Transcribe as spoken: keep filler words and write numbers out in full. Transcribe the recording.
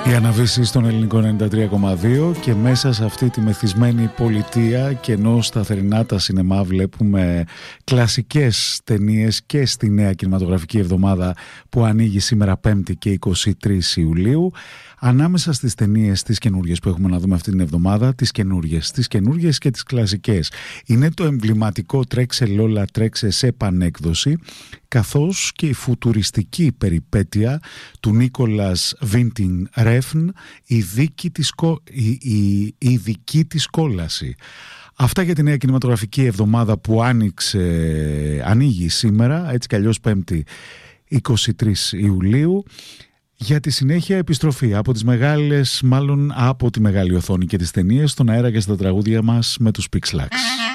Η αναβίση στον ελληνικό ενενήντα τρία κόμμα δύο και μέσα σε αυτή τη μεθυσμένη πολιτεία, και ενώ σταθερινά τα σινεμά βλέπουμε κλασικές ταινίες και στη νέα κινηματογραφική εβδομάδα που ανοίγει σήμερα Πέμπτη και εικοστή τρίτη Ιουλίου, ανάμεσα στις ταινίες τις καινούργιες που έχουμε να δούμε αυτή την εβδομάδα, τις καινούργιες, τις καινούργιες και τις κλασικές, είναι το εμβληματικό «Τρέξε Λόλα, τρέξε» σε επανέκδοση, καθώς και η φουτουριστική περιπέτεια του Νίκολας Βίντινγκ Ρέφν, η δική της, η, η, η δική της κόλαση. Αυτά για τη νέα κινηματογραφική εβδομάδα που άνοιξε, ανοίγει σήμερα, έτσι κι αλλιώς Πέμπτη εικοστή τρίτη Ιουλίου. Για τη συνέχεια επιστροφή από τις μεγάλες, μάλλον από τη μεγάλη οθόνη και τις ταινίες, στον αέρα και στα τραγούδια μας με τους Pixlax.